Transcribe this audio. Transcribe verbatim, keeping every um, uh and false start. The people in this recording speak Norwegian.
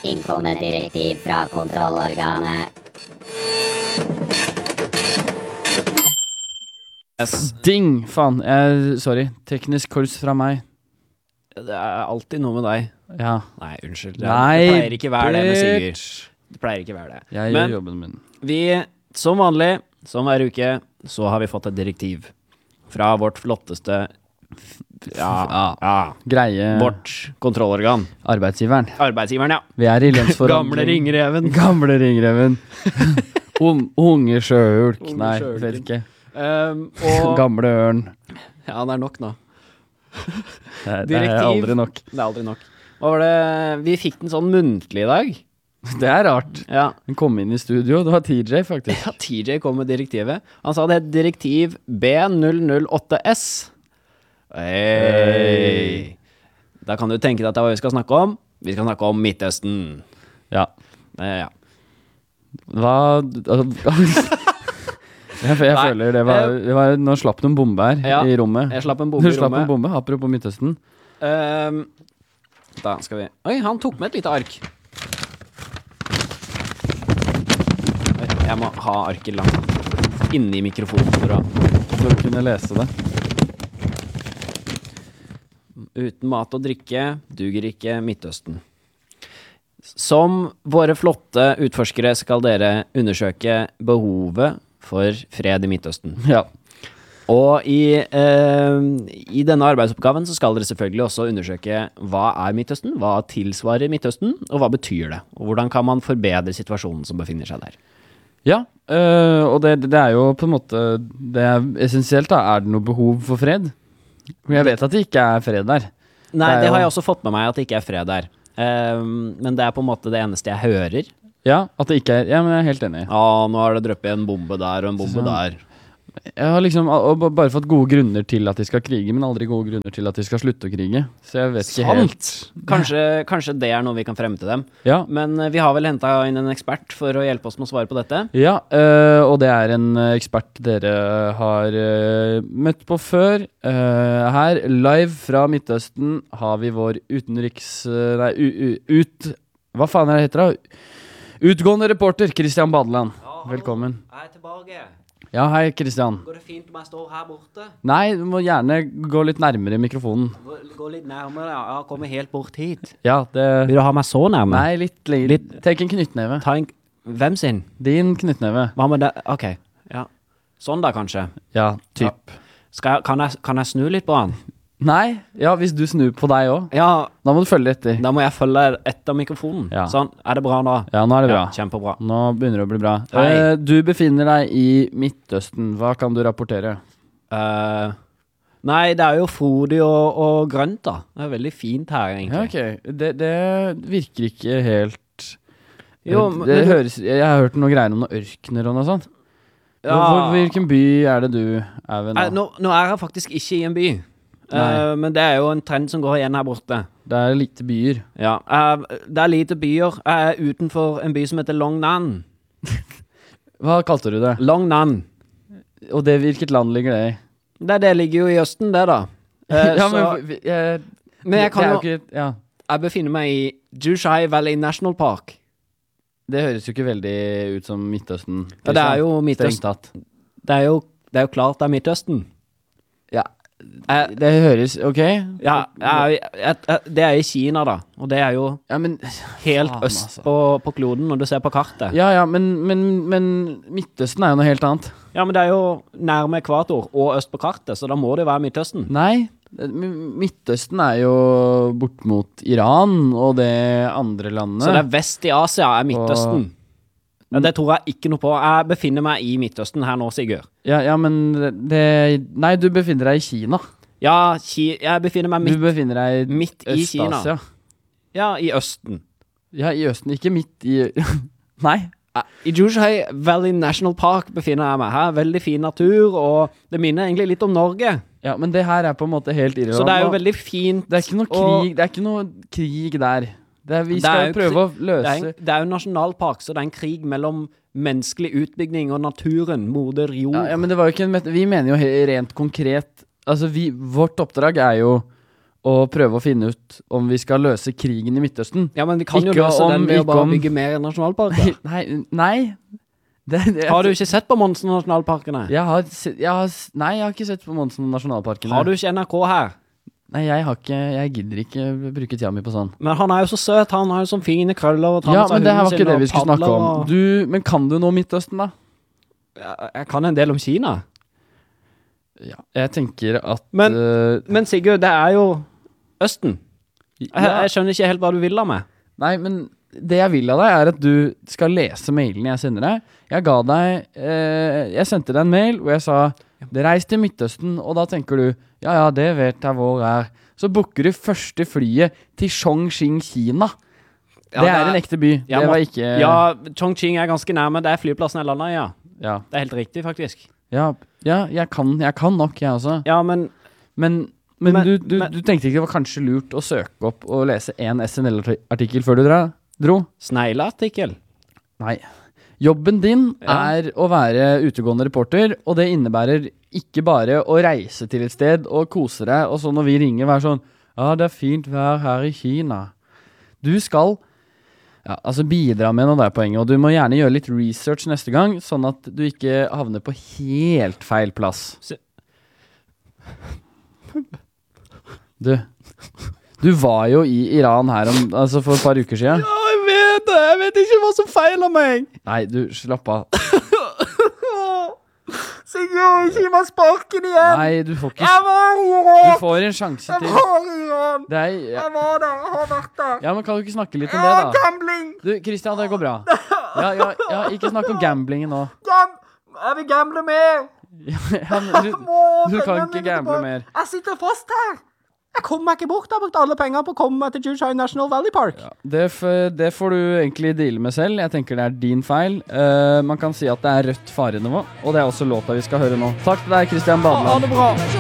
Innkommet direktiv fra kontrollorganet. Yes. Ding! Faen, jeg, sorry. Teknisk kurs fra meg. Det er alltid noe med deg. Ja. Nei, unnskyld. Det, Nei, det pleier ikke være det med Sigurd. bitch. Det pleier ikke være det. Jeg Men gjør jobben min. vi, som vanlig, som hver uke, så har vi fått et direktiv fra vårt flotteste ja, Ja. ja, Greie vårt kontrollorgan. arbeidsgiveren. Arbeidsgiveren, ja. Vi er i lønnsforhandling. Gamle ringreven. Gamle ringreven. Un, unge sjøulk. Unge Nei, sjøulken. vet ikke. Um, og Gamle ørn. ja, det er nok nå. Det er, det er Direktiv. aldri nok. Det er aldri nok. Hva var det? Vi fikk den sånn muntlig i dag. Det er rart. Ja. Den kom inn i studio. Det var T J, faktisk. Ja, T J kom med direktivet. Han sa det het direktiv B null null åtte S. Hey. Da kan du tenke deg at det er hva vi skal snakke om. Vi skal snakke om Midtøsten. Ja. Eh, ja. Hva altså, Jeg, jeg Nei, føler det var, det var Nå slapp du en bombe her Ja, i rommet. Jeg slapp en Du bombe i slapp en rommet. bombe, apropos Midtøsten. Um, da skal vi Oi, han tok med et lite ark. Oi, jeg må ha arket langt inni mikrofonen for å For å kunne lese det. Uten mat og drikke duger ikke Midtøsten. Som våre flotte utforskere skal dere undersøke behovet for fred i Midtøsten. Ja. Og i, eh, i denne arbeidsoppgaven så skal dere selvfølgelig også undersøke hva er Midtøsten, hva tilsvarer Midtøsten, og hva betyr det, og hvordan kan man forbedre situasjonen som befinner seg der. Ja, øh, og det, det er jo på en måte Det er essensielt da. Er det noe behov for fred? Men jeg vet at det ikke er fred der. Nei, Det er det har jo- jeg også fått med meg at det ikke er fred der. Eh, men det er på en måte det eneste jeg hører. Ja, at det ikke er Ja, men jeg er helt enig. Ja, nå har det drøppet en bombe der og en bombe Så- der. Jeg har liksom og b- bare fått gode grunner til at de skal krige, men aldri gode grunner til at de skal slutte å krige. Så jeg vet ikke helt. Sant! Kanskje, kanskje det er noe vi kan fremme til dem. Ja, Men eh, vi har vel hentet inn en ekspert for å hjelpe oss med å svare på dette. ja øh, og det er en øh, ekspert dere har øh, møtt på før. Øh, her, live fra Midtøsten, har vi vår utenriks... øh, nei, u, u, ut... Hva faen er det heter da? Utgående reporter, Christian Badeland. Velkommen. Jeg er tilbake. Ja, hei Christian. Går det fint om jeg står her borte? Nei, du må gjerne gå litt nærmere mikrofonen. Gå, gå litt nærmere, ja. Jeg kommer helt bort hit. Ja, det... Vil du ha meg så nærme? Nei, litt lenger. Litt. Tenk en knyttneve. Ta en... Hvem sin? Din knyttneve. Hva med det? Ok, ja. Sånn da, kanskje. Ja, typ. Skal jeg, kan, jeg, kan jeg snu litt på han? Nei, ja, hvis du snur på deg også. Ja, Da må du følge etter. da må jeg følge etter mikrofonen. Ja. Sånn, er det bra nå? Ja, nå er det bra. Ja, kjempebra. Nå begynner det å bli bra. Hei. Eh, du befinner deg i Midtøsten. Hva kan du rapportere? Eh, nei, det er jo frodig og, og grønt da. Det er veldig fint her, Ja, egentlig. ok. Det, det virker ikke helt... Jo, det, men- det men- høres... Jeg har hørt noe greier om noen ørkner og noe sånt. Ja. Hvor, hvilken by er det du er ved nå? Eh, nå, nå er jeg faktisk ikke i en by. Eh, Nei. men det er jo en trend som går igjen her borte. Det er lite byer. Ja, eh, det er lite byer. Jeg er utenfor en by som heter Long Nan. Hva kalte du det? Long Nan. Og det, hvilket land ligger det i? Det, det ligger jo i østen, det da. Eh, ja, så, men, vi- jeg, men jeg det kan er jo, jo ikke, ja, jeg befinner meg i Jushai Valley National Park. det høres jo ikke veldig ut som Midtøsten. Ja, det er jo Strengt Midtøsten. tatt. Det er jo, det er jo klart det er Midtøsten. Ja, Eh, det høres, ok? ja, jeg, jeg, jeg, det er i Kina da, og det er jo Ja, men, helt Faen, øst altså. på, på kloden når du ser på kartet. ja, ja, men, men, men Midtøsten er jo noe helt annet. Ja, men det er jo nærme ekvator og øst på kartet, så da må det jo være Midtøsten. Nei, M- Midtøsten er jo bort mot Iran og det andre landet. Så det er vest i Asia er Midtøsten. Ja, det tror jeg ikke noe på. Jeg befinner meg i Midtøsten her nå, Sigurd. Ja, ja, men det... Nei, du befinner deg i Kina. Ja, Ki jeg befinner meg Du midt, befinner deg i midt i Kina. Øst-Asia. Ja, i østen. Ja, i Østen, ikke midt i... Nei. I Jushai Valley National Park befinner jeg meg her. Veldig fin natur, og det minner egentlig litt om Norge. Ja, men det her er på en måte helt irrelevant. Så det er jo nå. veldig fint. Det er ikke noe og- krig, det er ikke noe krig der. Det er, vi Det skal er jo prøve kri- å Det er, løse... en, det er jo nasjonalpark, så det er en krig mellom menneskelig utbygging og naturen, moder jord. Ja, ja, men det var jo ikke en met- Vi mener jo he- rent konkret. Altså, vi, vårt oppdrag er jo og prøve å finne ut om vi skal løse krigen i Midtøsten. Ja, men vi kan jo Ikke løse om- den ved å ikke bare om- bygge mer nasjonalparker. Nei, nei. Det, det, Har du ikke sett på Monsen nasjonalparkene? jeg har, se- jeg har, s- Nei, jeg har ikke sett på Monsen nasjonalparkene. Har du ikke N R K her? Nei, jeg har ikke, jeg gidder ikke bruke tida mi på sånn. Men han er jo så søt, han har jo sånn fine krøller og tar Ja, med seg men det her var hunden ikke sin det og vi skulle snakke padler om. og- Du, men kan du noe om Midtøsten, da? Jeg- Jeg kan en del om Kina. Ja. Jeg tenker at Men- øh, Men Sigurd, det er jo Østen. Jeg, ja, jeg skjønner ikke helt hva du vil av meg. Nei, men det jeg vil av deg er at du skal lese mailen jeg sender deg. Jeg ga deg eh, Jeg sendte deg en mail hvor jeg sa det reis til Midtøsten, og da tenker du ja, ja, det vet jeg hvor er. Så booker du første flyet til Chongqing, Kina. Ja, det det er er- en ekte by. Ja, det var må- ikke Ja, Chongqing er ganske nærme. Det er flyplassen jeg lander i, ja. ja. Det er helt riktig, faktisk. Ja, ja jeg, kan, jeg kan nok, jeg også. Ja, men Men, men, Men- du, du, men- du tenkte ikke det var kanskje lurt å søke opp og lese en S N L-artikkel før du dra, dro? snegleartikkel. Nei. Jobben din Ja. er å være utegående reporter, og det innebærer ikke bare å reise til et sted og kose deg, og så når vi ringer være sånn ja, det er fint vær her i Kina. Du skal ja, altså bidra med noe der poenget, og du må gjerne gjøre litt research neste gang, sånn at du ikke havner på helt feil plass. Se- Du, du var jo i Iran her om, altså for et par uker siden. Ja, jeg vet det! Jeg vet ikke hva som feiler meg! Nei, du, slapp av. Sigurd, gi meg sparken igjen! Nei, du får ikke var i Du Iran! får en sjanse til. var i Iran! Det er, ja. var der, jeg har vært der. ja, men kan du ikke snakke litt om det, da? Gambling! Du, Christian, det går bra. Ja, ja, ja, ikke snakk om gamblingen nå. Gam jeg vil gamble mer! Ja, men du, du kan ikke gamble mer. Jeg sitter fast her! Jeg kommer meg ikke bort. Jeg har brukt alle penger på å komme meg til Juchai National Valley Park. Ja, det, f- det får du egentlig deale med selv. Jeg tenker det er din feil. Eh, man kan si at det er rødt farenivå, og det er også låta vi skal høre nå. Takk til deg, Christian Badeland. Ha det bra!